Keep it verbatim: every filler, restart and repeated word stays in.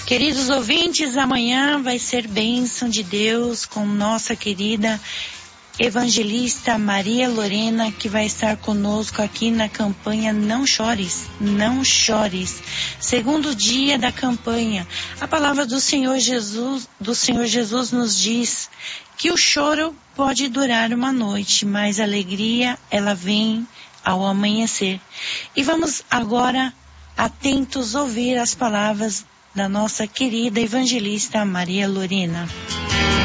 Queridos ouvintes, amanhã vai ser bênção de Deus com nossa querida evangelista Maria Lorena, que vai estar conosco aqui na campanha Não Chores, Não Chores. Segundo dia da campanha, a palavra do Senhor Jesus, do Senhor Jesus nos diz que o choro pode durar uma noite, mas a alegria, ela vem ao amanhecer. E vamos agora atentos ouvir as palavras da nossa querida evangelista Maria Lorena.